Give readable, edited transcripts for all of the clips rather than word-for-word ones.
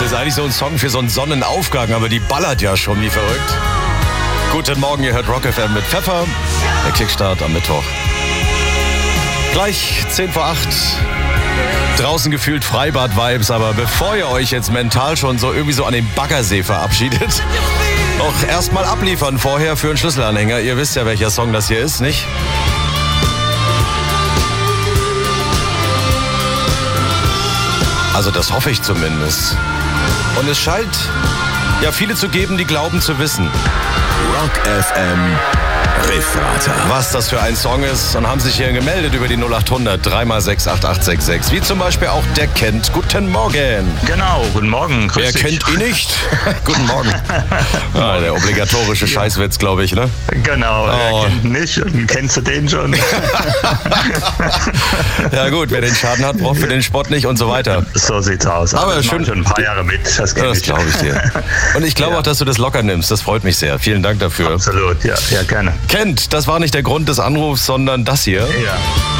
ist eigentlich so ein Song für so einen Sonnenaufgang, aber die ballert ja schon wie verrückt. Guten Morgen, ihr hört Rock FM mit Pfeffer. Der Kickstart am Mittwoch. Gleich 10 vor 8. Draußen gefühlt Freibad-Vibes, aber bevor ihr euch jetzt mental schon so irgendwie so an den Baggersee verabschiedet, auch erstmal abliefern vorher für einen Schlüsselanhänger. Ihr wisst ja, welcher Song das hier ist, nicht? Also das hoffe ich zumindest. Und es scheint ja viele zu geben, die glauben zu wissen. Rock FM Refrater. Was das für ein Song ist, und haben sich hier gemeldet über die 0800 3x68866. Wie zum Beispiel auch der Kent. Guten Morgen. Genau, guten Morgen. Wer kennt ihn nicht? Guten Morgen. Der obligatorische Scheißwitz, glaube ich, ne? Genau, wer kennt ihn nicht? Und kennst du den schon? Ja gut, wer den Schaden hat, braucht für den Spott nicht und so weiter. So sieht's aus. Aber das schön. Schon ein paar Jahre mit, das kenn ich. Glaube ich dir. Und ich glaube auch, dass du das locker nimmst. Das freut mich sehr. Vielen Dank dafür. Absolut, ja gerne. Kent, das war nicht der Grund des Anrufs, sondern das hier. Ja.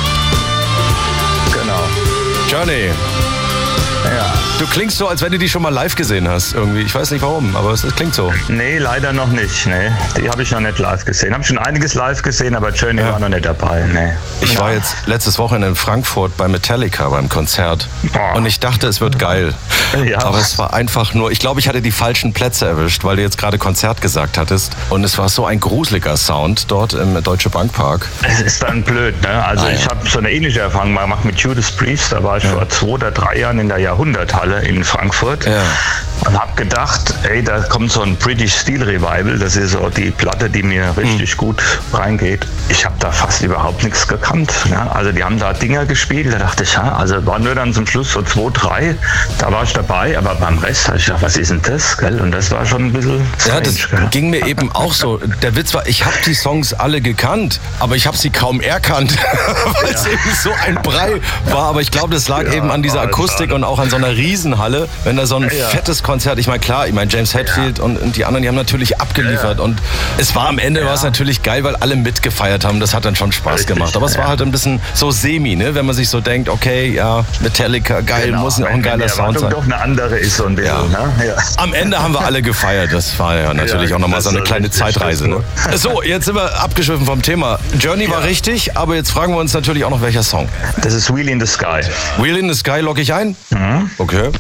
Genau. Journey. Ja. Du klingst so, als wenn du die schon mal live gesehen hast irgendwie. Ich weiß nicht warum, aber es klingt so. Nee, leider noch nicht. Nee. Die habe ich noch nicht live gesehen. Habe schon einiges live gesehen, aber Journey war noch nicht dabei. Nee. Ich war jetzt letztes Wochenende in Frankfurt bei Metallica beim Konzert. Und ich dachte, es wird geil. Ja. Aber es war einfach nur, ich glaube, ich hatte die falschen Plätze erwischt, weil du jetzt gerade Konzert gesagt hattest. Und es war so ein gruseliger Sound dort im Deutsche Bank Park. Es ist dann blöd, ne? Also ich habe so eine ähnliche Erfahrung mal gemacht mit Judas Priest. Da war ich vor 2 oder 3 Jahren in der Jahrhunderthalle in Frankfurt. Ja. Und habe gedacht, ey, da kommt so ein British Steel Revival. Das ist so die Platte, die mir richtig gut reingeht. Ich habe da fast überhaupt nichts gekannt. Ne? Also die haben da Dinger gespielt. Da dachte ich, ja, also war nur dann zum Schluss so 2, 3. Da war ich dabei, aber beim Rest habe ich gedacht, was ist denn das? Gell? Und das war schon ein bisschen strange. Ja, das ging mir eben auch so. Der Witz war, ich habe die Songs alle gekannt, aber ich habe sie kaum erkannt, weil es eben so ein Brei war. Aber ich glaube, das lag eben an dieser Akustik und auch an so einer Riesenhalle. Wenn da so ein fettes Konzert, ich meine, klar, James Hetfield und die anderen, die haben natürlich abgeliefert. Und es war am Ende war es natürlich geil, weil alle mitgefeiert haben. Das hat dann schon Spaß gemacht. Aber es war halt ein bisschen so semi, ne? Wenn man sich so denkt, okay, ja, Metallica, geil, muss auch ein geiler Sound sein. Doch eine andere ist so ein bisschen, ne? Ja. Am Ende haben wir alle gefeiert. Das war ja natürlich auch nochmal so eine kleine Zeitreise. Ne? So, jetzt sind wir abgeschwiffen vom Thema. Journey war richtig, aber jetzt fragen wir uns natürlich auch noch, welcher Song. Das ist Wheel in the Sky. Wheel in the Sky logge ich ein? Mhm. Okay.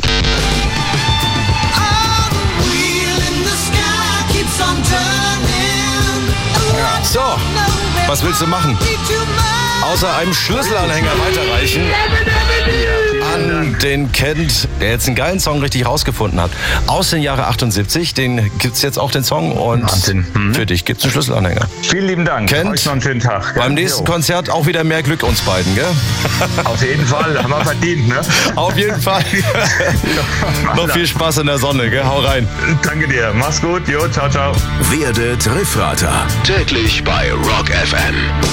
So, was willst du machen? Außer einem Schlüsselanhänger weiterreichen an den Kent, der jetzt einen geilen Song richtig rausgefunden hat. Aus dem Jahre 78, den gibt's jetzt auch den Song und für dich gibt's einen Schlüsselanhänger. Vielen lieben Dank. Kent, euch noch einen schönen Tag. Beim nächsten Konzert auch wieder mehr Glück uns beiden, gell? Auf jeden Fall, haben wir verdient, ne? Auf jeden Fall. Noch viel Spaß in der Sonne, gell? Hau rein. Danke dir, mach's gut, jo, ciao, ciao. Werdet Refrater. Täglich bei Rock FM.